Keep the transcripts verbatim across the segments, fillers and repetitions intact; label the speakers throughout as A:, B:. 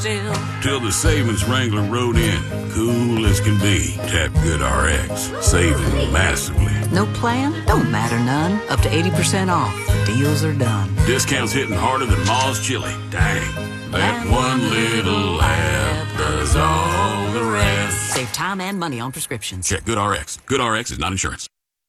A: Still.
B: Till the savings Wrangler rode in. Cool as can be. Tap GoodRx. Saving massively.
A: No plan? Don't matter none. Up to eighty percent off. Deals are done.
B: Discounts hitting harder than Ma's chili. Dang. That one little app does all the rest.
A: Save time and money on prescriptions.
B: Check GoodRx. GoodRx is not insurance.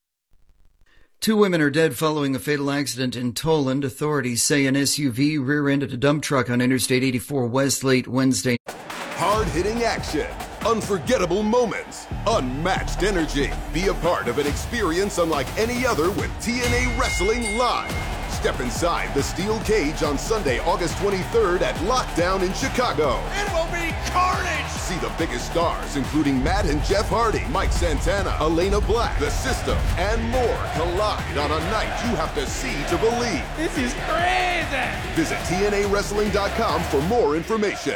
C: Two women are dead following a fatal accident in Toland. Authorities say an S U V rear-ended a dump truck on Interstate eighty-four West late Wednesday.
D: Hard-hitting action, unforgettable moments, unmatched energy. Be a part of an experience unlike any other with T N A Wrestling Live. Step inside the steel cage on Sunday, August twenty-third at Lockdown in Chicago.
E: It will be carnage!
D: See the biggest stars, including Matt and Jeff Hardy, Mike Santana, Elena Black, The System, and more collide on a night you have to see to believe.
E: This is crazy!
D: Visit T N A wrestling dot com for more information.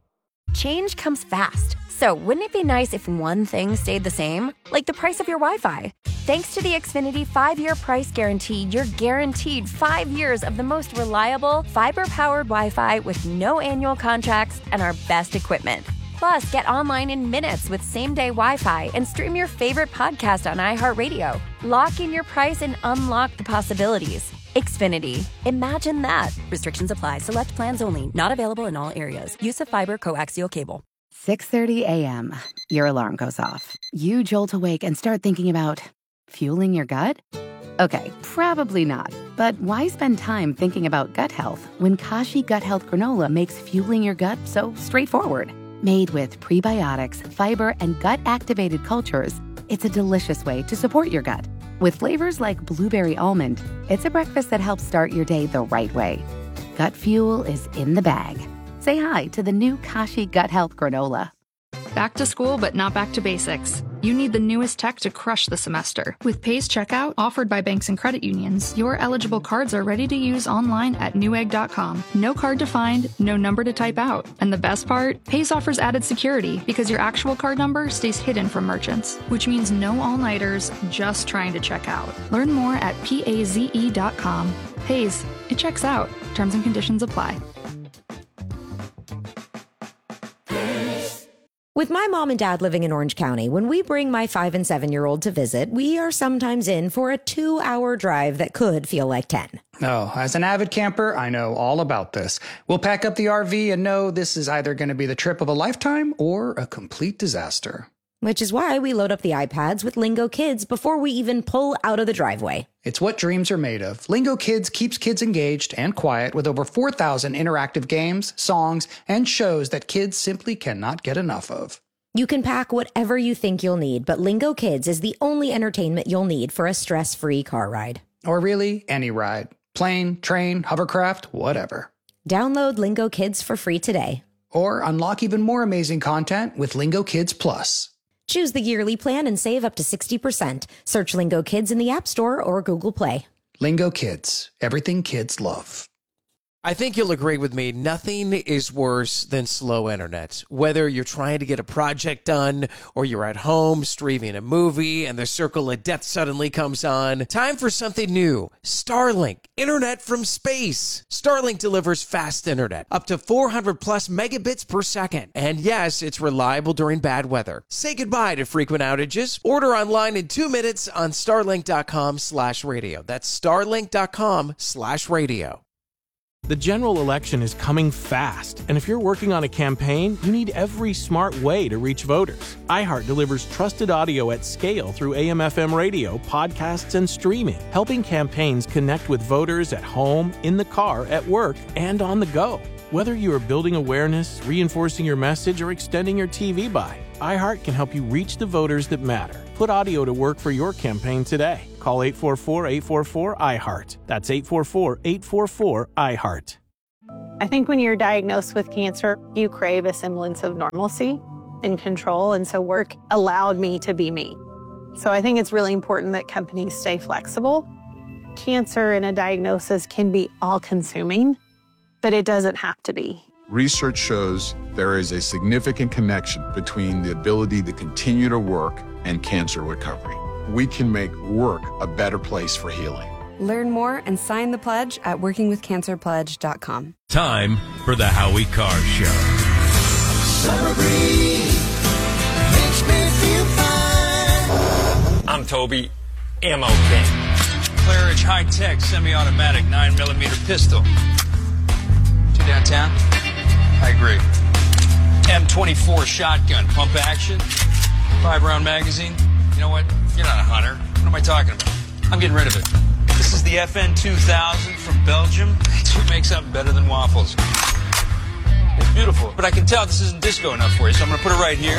F: Change comes fast. So wouldn't it be nice if one thing stayed the same? Like the price of your Wi-Fi. Thanks to the Xfinity five-year price guarantee, you're guaranteed five years of the most reliable, fiber-powered Wi-Fi with no annual contracts and our best equipment. Plus, get online in minutes with same-day Wi-Fi and stream your favorite podcast on iHeartRadio. Lock in your price and unlock the possibilities. Xfinity. Imagine that. Restrictions apply. Select plans only. Not available in all areas. Use of fiber coaxial cable.
G: six thirty a.m. Your alarm goes off. You jolt awake and start thinking about fueling your gut? Okay, probably not. But why spend time thinking about gut health when Kashi Gut Health Granola makes fueling your gut so straightforward? Made with prebiotics, fiber, and gut-activated cultures, it's a delicious way to support your gut. With flavors like blueberry almond, it's a breakfast that helps start your day the right way. Gut fuel is in the bag. Say hi to the new Kashi Gut Health Granola.
H: Back to school, but not back to basics. You need the newest tech to crush the semester. With Pays Checkout, offered by banks and credit unions, your eligible cards are ready to use online at newegg dot com. No card to find, no number to type out. And the best part? Pays offers added security because your actual card number stays hidden from merchants, which means no all-nighters just trying to check out. Learn more at paze dot com. Pays, it checks out. Terms and conditions apply.
I: With my mom and dad living in Orange County, when we bring my five and seven-year-old to visit, we are sometimes in for a two-hour drive that could feel like ten.
J: Oh, as an avid camper, I know all about this. We'll pack up the R V and know this is either going to be the trip of a lifetime or a complete disaster.
I: Which is why we load up the iPads with Lingo Kids before we even pull out of the driveway.
J: It's what dreams are made of. Lingo Kids keeps kids engaged and quiet with over four thousand interactive games, songs, and shows that kids simply cannot get enough of.
I: You can pack whatever you think you'll need, but Lingo Kids is the only entertainment you'll need for a stress-free car ride.
J: Or really, any ride. Plane, train, hovercraft, whatever.
I: Download Lingo Kids for free today.
J: Or unlock even more amazing content with Lingo Kids Plus.
I: Choose the yearly plan and save up to sixty percent. Search Lingo Kids in the App Store or Google Play.
J: Lingo Kids. Everything kids love.
K: I think you'll agree with me. Nothing is worse than slow internet. Whether you're trying to get a project done or you're at home streaming a movie and the circle of death suddenly comes on. Time for something new. Starlink. Internet from space. Starlink delivers fast internet. Up to four hundred plus megabits per second. And yes, it's reliable during bad weather. Say goodbye to frequent outages. Order online in two minutes on starlink dot com slash radio. That's starlink dot com slash radio.
L: The general election is coming fast, and if you're working on a campaign, you need every smart way to reach voters. iHeart delivers trusted audio at scale through A M F M radio, podcasts, and streaming, helping campaigns connect with voters at home, in the car, at work, and on the go. Whether you are building awareness, reinforcing your message, or extending your T V buy, iHeart can help you reach the voters that matter. Put audio to work for your campaign today. Call eight four four, eight four four, I heart. That's eight four four, eight four four, I heart.
M: I think when you're diagnosed with cancer, you crave a semblance of normalcy and control, and so work allowed me to be me. So I think it's really important that companies stay flexible. Cancer and a diagnosis can be all-consuming, but it doesn't have to be.
N: Research shows there is a significant connection between the ability to continue to work and cancer recovery. We can make work a better place for healing.
O: Learn more and sign the pledge at working with cancer pledge dot com.
P: Time for the Howie Carr Show.
O: Recovery makes me feel fine. I'm Toby, Ammo King.
P: Claridge High Tech semi-automatic nine millimeter pistol. Two downtown? I agree. M twenty-four shotgun, pump action, five round magazine. You know what? You're not a hunter. What am I talking about? I'm getting rid of it. This is the F N two thousand from Belgium. It's what makes something better than waffles. It's beautiful, but I can tell this isn't disco enough for you, so I'm going to put it right here.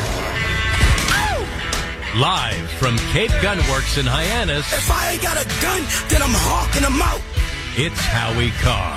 Q: Live from Cape Gun Works in Hyannis.
O: If I ain't got a gun, then I'm hawking them out.
Q: It's Howie Carr.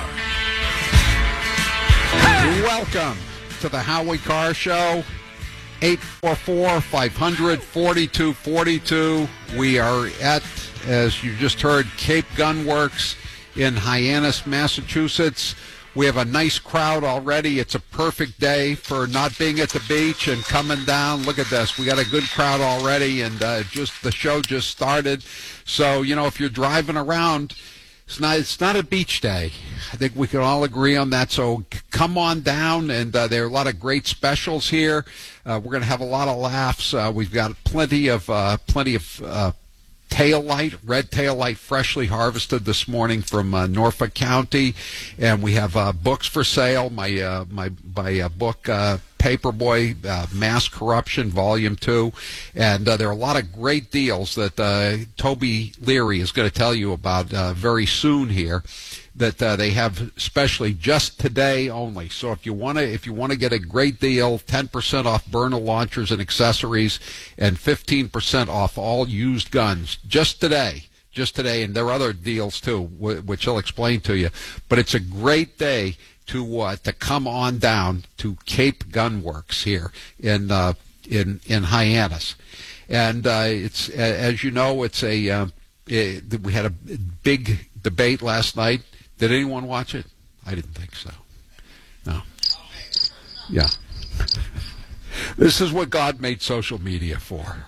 R: Welcome to the Howie Carr Show. eight four four, five hundred, forty-two forty-two. We are at, as you just heard, Cape Gun Works in Hyannis, Massachusetts. We have a nice crowd already. It's a perfect day for not being at the beach and coming down. Look at this. We got a good crowd already, and uh, just the show just started. So, you know, if you're driving around, it's not it's not a beach day. I think we can all agree on that. So come on down, and uh, there are a lot of great specials here. Uh, we're going to have a lot of laughs. Uh, we've got plenty of uh, plenty of uh, tail light, red tail light, freshly harvested this morning from uh, Norfolk County, and we have uh, books for sale. My uh, my my uh, book, uh, Paperboy, uh, Mass Corruption, Volume Two, and uh, there are a lot of great deals that uh, Toby Leary is going to tell you about uh, very soon here. That uh, they have especially just today only. So if you want to, if you want to get a great deal, ten percent off burner launchers and accessories, and fifteen percent off all used guns, just today, just today. And there are other deals too, which he'll explain to you. But it's a great day to uh, to come on down to Cape Gun Works here in uh, in in Hyannis, and uh, it's as you know, it's a uh, it, we had a big debate last night. Did anyone watch it? I didn't think so. No. Yeah. This is what God made social media for.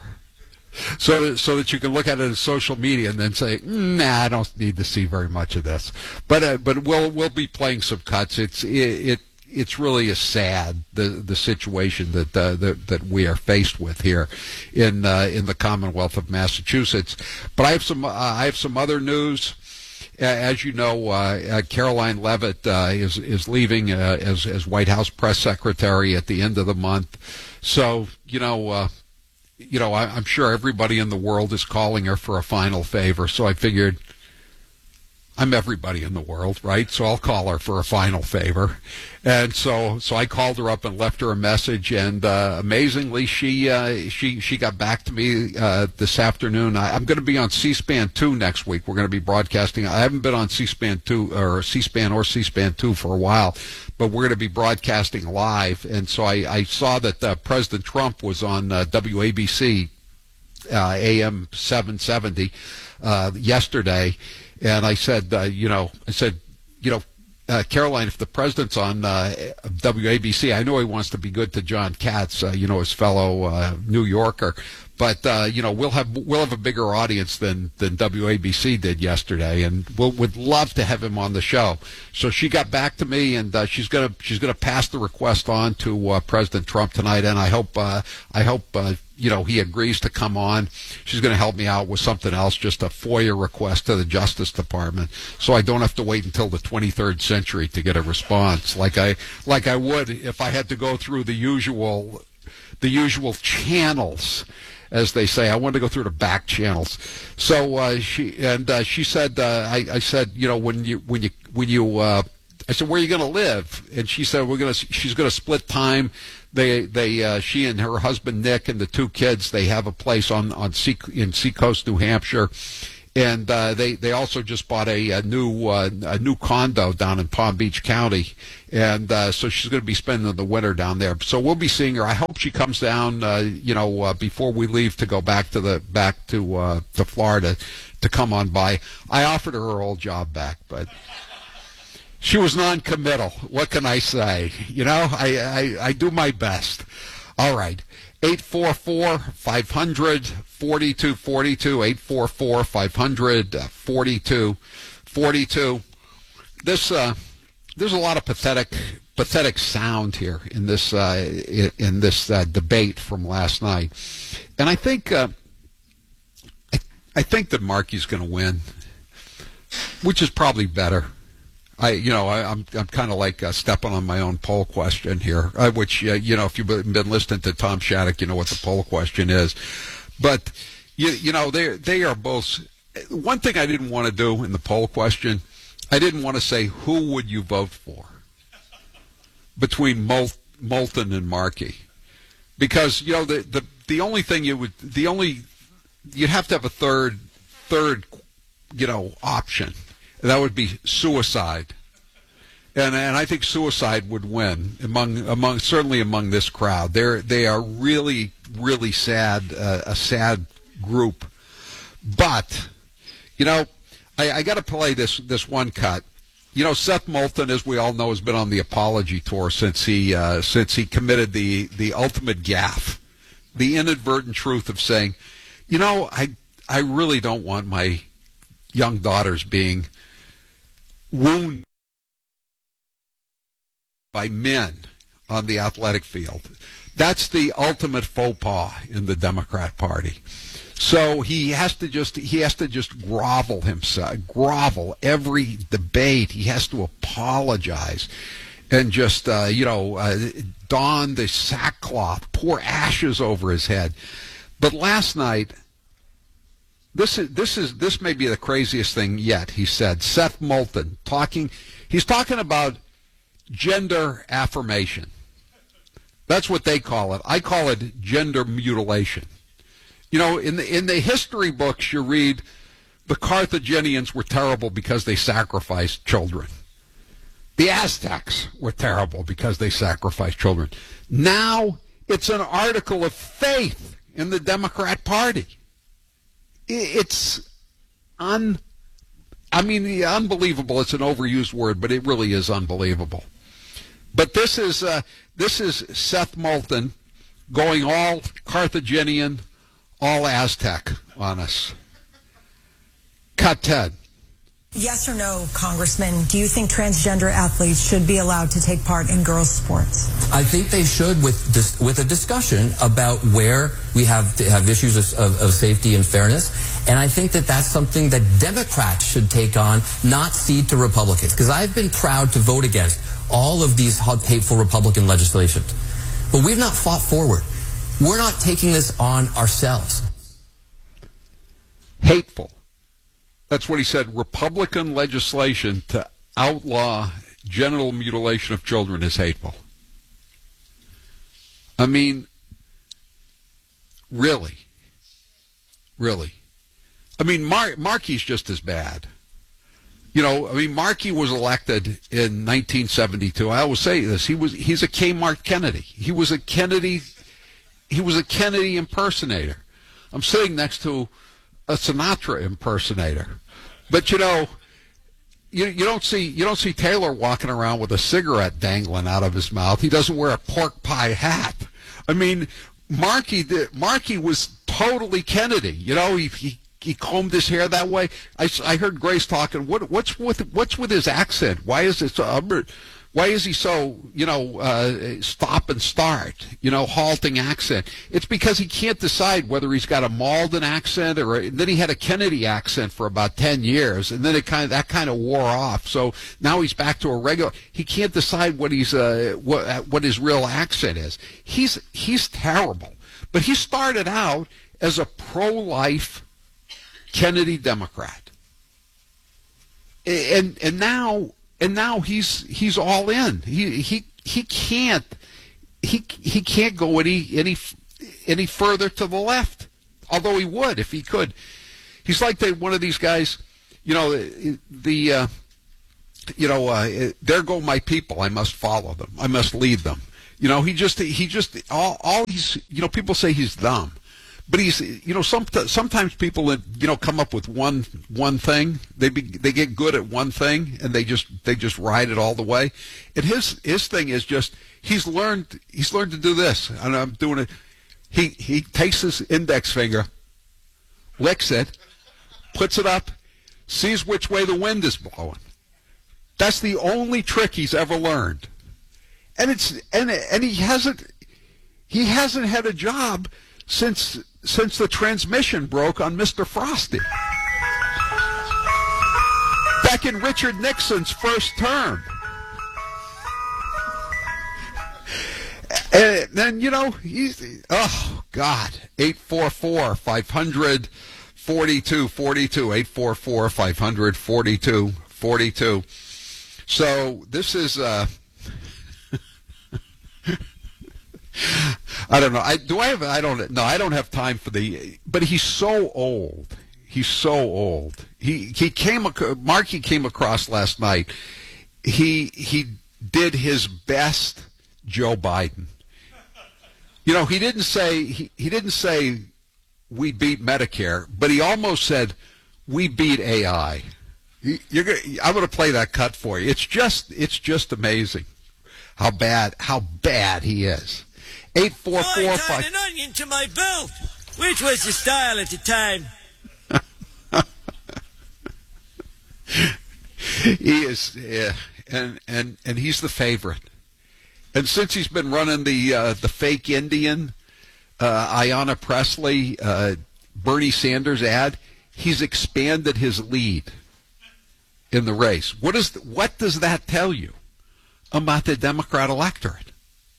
R: So, so that you can look at it as social media and then say, nah, I don't need to see very much of this. But uh, but we'll we'll be playing some cuts. It's it, it it's really a sad the the situation that uh, that that we are faced with here in uh, in the Commonwealth of Massachusetts. But I have some uh, I have some other news. As you know, uh, uh, Caroline Leavitt uh, is is leaving uh, as as White House press secretary at the end of the month. So you know, uh, you know, I, I'm sure everybody in the world is calling her for a final favor. So I figured, I'm everybody in the world, right? So I'll call her for a final favor. And so so I called her up and left her a message, and uh, amazingly, she uh, she she got back to me uh, this afternoon. I, I'm going to be on C-SPAN two next week. We're going to be broadcasting. I haven't been on C-SPAN two or C-SPAN or C-SPAN two for a while, but we're going to be broadcasting live. And so I, I saw that uh, President Trump was on uh, W A B C uh, A M seven seventy uh, yesterday. And I said, uh, you know, I said, you know, uh, Caroline, if the president's on uh, W A B C, I know he wants to be good to John Katz, uh, you know, his fellow uh, New Yorker, but uh, you know, we'll have we'll have a bigger audience than than W A B C did yesterday, and we'll would love to have him on the show. So she got back to me, and uh, she's gonna she's gonna pass the request on to uh, President Trump tonight, and I hope uh, I hope. Uh, you know, he agrees to come on. She's going to help me out with something else, just a FOIA request to the Justice Department, so I don't have to wait until the twenty-third century to get a response, like I like I would if I had to go through the usual the usual channels, as they say. I wanted to go through the back channels. So uh, she and uh, she said, uh, I, I said, you know, when you when you when you uh, I said, where are you going to live? And she said, we're going to. She's going to split time. They, they, uh, she and her husband Nick and the two kids, they have a place on on sea, in Seacoast, New Hampshire, and uh, they they also just bought a, a new uh, a new condo down in Palm Beach County, and uh, so she's going to be spending the winter down there. So we'll be seeing her. I hope she comes down, uh, you know, uh, before we leave to go back to the back to uh, to Florida to come on by. I offered her her old job back, but she was non-committal. What can I say? You know, I, I, I do my best. All right. eight four four, five hundred, forty-two forty-two, eight four four, five hundred, forty-two forty-two. This, uh, there's a lot of pathetic
N: pathetic sound here in this uh, in this uh, debate from last night, and I think uh, I, I think that Markey's going to win, which is probably better. I you know I, I'm I'm kind of like uh, stepping on my own poll question here, uh, which uh, you know if you've been listening to Tom Shattuck, you know what the poll question is, but you you know they they are both. One thing I didn't want to do in the poll question, I didn't want to say who would you vote for between Mol- Moulton and Markey, because you know the, the the only thing you would the only you'd have to have a third third you know option, and that would be suicide, and and I think suicide would win among among certainly among this crowd. They're they are really really sad uh, a sad group, but you know I, I got to play this this one cut. You know, Seth Moulton, as we all know, has been on the apology tour since he uh, since he committed the, the ultimate gaffe, the inadvertent truth of saying, you know, I I really don't want my young daughters being wounded by men on the athletic field. That's the ultimate faux pas in the Democrat Party. So he has to just he has to just grovel himself, grovel every debate. He has to apologize and just uh, you know uh, don the sackcloth, pour ashes over his head. But last night, this is this is this may be the craziest thing yet. He said, Seth Moulton talking. He's talking about gender affirmation. That's what they call it. I call it gender mutilation. You know, in the in the history books, you read the Carthaginians were terrible because they sacrificed children. The Aztecs were terrible because they sacrificed children. Now it's an article of faith in the Democrat Party. It's un, I mean, unbelievable. It's an overused word, but it really is unbelievable. But this is uh, this is Seth Moulton going all Carthaginian, all Aztec on us. Cut ten.
S: Yes or no, Congressman, do you think transgender athletes should be allowed to take part in girls' sports?
T: I think they should, with dis- with a discussion about where we have to have issues of, of, of safety and fairness. And I think that that's something that Democrats should take on, not cede to Republicans. Because I've been proud to vote against all of these hateful Republican legislation. But we've not fought forward. We're not taking this on ourselves.
N: Hateful. That's what he said. Republican legislation to outlaw genital mutilation of children is hateful. I mean, really? Really? I mean, Mar- Markey's just as bad. You know, I mean, Markey was elected in nineteen seventy-two. I always say this. He was, he's a Kmart Kennedy. He was a Kennedy, he was a Kennedy impersonator. I'm sitting next to a Sinatra impersonator. But, you know, you you don't see you don't see Taylor walking around with a cigarette dangling out of his mouth. He doesn't wear a pork pie hat. I mean, Markey Markey was totally Kennedy. You know, he he he combed his hair that way. I, I heard Grace talking. What what's with what's with his accent? Why is it so? Uh, why is he so, you know, uh, stop and start, you know, halting accent? It's because he can't decide whether he's got a Malden accent or a, then he had a Kennedy accent for about ten years, and then it kind of that kind of wore off. So now he's back to a regular. He can't decide what he's uh, what what his real accent is. He's he's terrible. But he started out as a pro-life Kennedy Democrat, and and now. And now he's he's all in. He he he can't he he can't go any any any further to the left. Although he would if he could. He's like the, one of these guys. You know the uh, you know uh, there go my people. I must follow them. I must lead them. You know he just he just all all he's you know people say he's dumb. But he's, you know, some, sometimes people, you know, come up with one one thing. They be, they get good at one thing, and they just they just ride it all the way. And his his thing is just he's learned he's learned to do this. And I'm doing it. He he takes his index finger, licks it, puts it up, sees which way the wind is blowing. That's the only trick he's ever learned. and it's and and he hasn't he hasn't had a job since since the transmission broke on Mister Frosty back in Richard Nixon's first term. And then, you know, he's, oh, God, eight four four, five hundred, forty-two forty-two, eight four four, five hundred, forty-two forty-two. So this is, uh, I don't know. I do I have, I don't, no, I don't have time for the, but he's so old. He's so old. He, he came, Marky came across last night. He, he did his best Joe Biden. You know, he didn't say he, he didn't say we beat Medicare, but he almost said we beat A I. He, you're gonna, I'm going to play that cut for you. It's just it's just amazing how bad how bad he is. Eight four four five.
O: An onion to my belt. Which was the style at the time?
N: He is, yeah, and and and he's the favorite. And since he's been running the uh, the fake Indian, uh, Ayanna Pressley, uh, Bernie Sanders ad, he's expanded his lead in the race. What is the, what does that tell you about the Democrat electorate?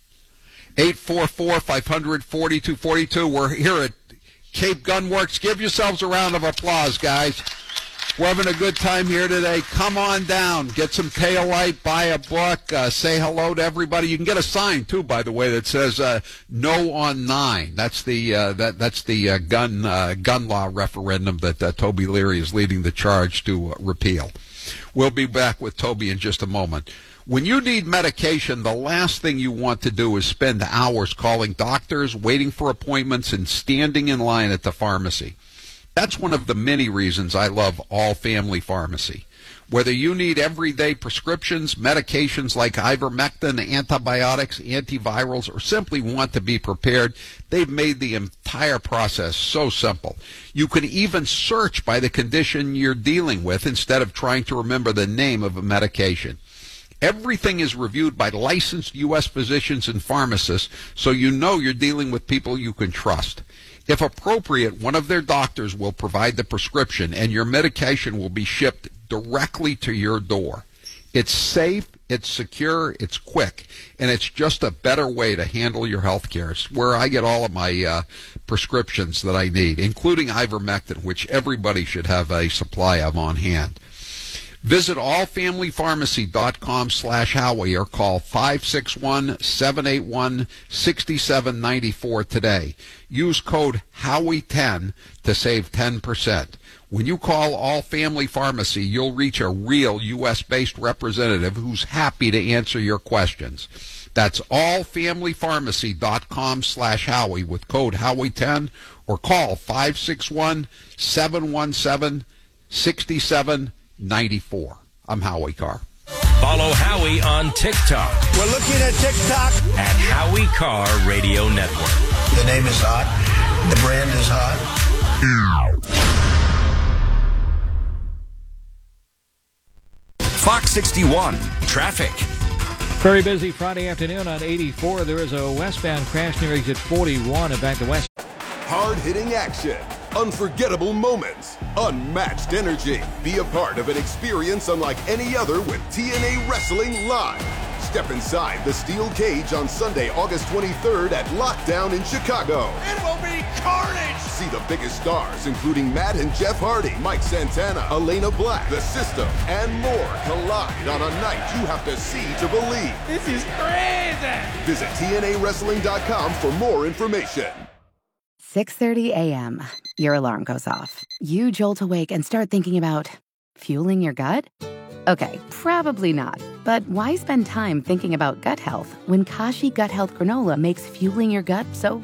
N: eight four four, five hundred, forty-two forty-two. We're here at Cape Gun Works. Give yourselves a round of applause, guys. We're having a good time here today. Come on down. Get some tail light. Buy a book. Uh, say hello to everybody. You can get a sign, too, by the way, that says uh, no on nine. That's the uh, that that's the uh, gun uh, gun law referendum that uh, Toby Leary is leading the charge to uh, repeal. We'll be back with Toby in just a moment. When you need medication, the last thing you want to do is spend hours calling doctors, waiting for appointments, and standing in line at the pharmacy. That's one of the many reasons I love All Family Pharmacy. Whether you need everyday prescriptions, medications like ivermectin, antibiotics, antivirals, or simply want to be prepared, they've made the entire process so simple. You can even search by the condition you're dealing with instead of trying to remember the name of a medication. Everything is reviewed by licensed U S physicians and pharmacists, so you know you're dealing with people you can trust. If appropriate, one of their doctors will provide the prescription, and your medication will be shipped directly to your door. It's safe, it's secure, it's quick, and it's just a better way to handle your health care. It's where I get all of my uh, prescriptions that I need, including ivermectin, which everybody should have a supply of on hand. Visit allfamilypharmacy.com slash Howie or call five six one, seven eight one, six seven nine four today. Use code Howie ten to save ten percent. When you call All Family Pharmacy, you'll reach a real U S-based representative who's happy to answer your questions. That's allfamilypharmacy.com slash Howie with code Howie ten or call five six one, seven one seven, six seven nine four. I'm Howie Carr.
Q: Follow Howie on TikTok.
O: We're looking at TikTok.
Q: At Howie Carr Radio Network.
O: The name is hot. The brand is hot.
U: Fox sixty-one, traffic.
V: Very busy Friday afternoon on eighty-four. There is a westbound crash near exit forty-one and back to west.
D: Hard-hitting action, unforgettable moments, unmatched energy. Be a part of an experience unlike any other with T N A Wrestling Live. Step inside the steel cage on Sunday, August twenty-third at Lockdown in Chicago.
E: It will be carnage!
D: See the biggest stars, including Matt and Jeff Hardy, Mike Santana, Elena Black, The System, and more collide on a night you have to see to believe.
E: This is crazy!
D: Visit T N A wrestling dot com for more information.
G: six thirty a.m. Your alarm goes off. You jolt awake and start thinking about fueling your gut? Okay, probably not. But why spend time thinking about gut health when Kashi Gut Health Granola makes fueling your gut so